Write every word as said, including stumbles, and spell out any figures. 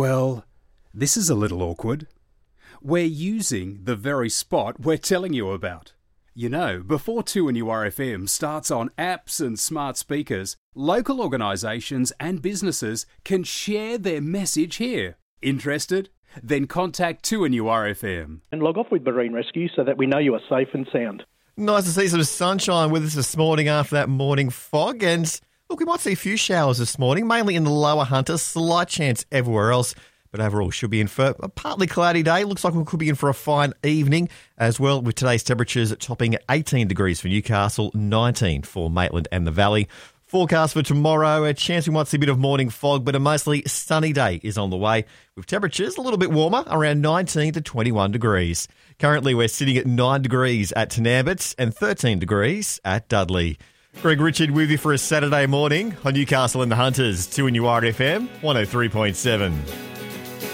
Well, this is a little awkward. We're using the very spot we're telling you about. You know, before two N U R F M starts on apps and smart speakers, local organisations and businesses can share their message here. Interested? Then contact two N U R F M. And log off with Marine Rescue so that we know you are safe and sound. Nice to see some sunshine with us this morning after that morning fog. And look, we might see a few showers this morning, mainly in the lower Hunter, slight chance everywhere else. But overall, should be in for a partly cloudy day. Looks like we could be in for a fine evening as well, with today's temperatures topping eighteen degrees for Newcastle, nineteen for Maitland and the Valley. Forecast for tomorrow, a chance we might see a bit of morning fog, but a mostly sunny day is on the way, with temperatures a little bit warmer, around nineteen to twenty-one degrees. Currently, we're sitting at nine degrees at Tenambit and thirteen degrees at Dudley. Greg Richard with you for a Saturday morning on Newcastle and the Hunters, two N U R F M, one oh three point seven.